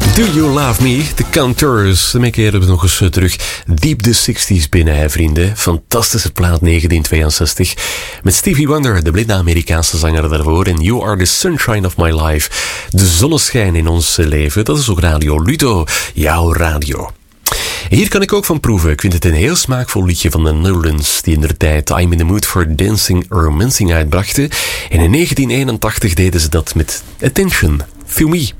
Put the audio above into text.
Do You Love Me? The Counters. Daarmee keren we nog eens terug diep de 60s binnen, hè, vrienden. Fantastische plaat 1962. Met Stevie Wonder, de blinde Amerikaanse zanger daarvoor. En You Are the Sunshine of My Life. De zonneschijn in ons leven. Dat is ook Radio Ludo. Jouw radio. Hier kan ik ook van proeven. Ik vind het een heel smaakvol liedje van de Netherlands, die in der tijd I'm in the Mood for Dancing Romancing uitbrachten. En in 1981 deden ze dat met Attention, Feel Me.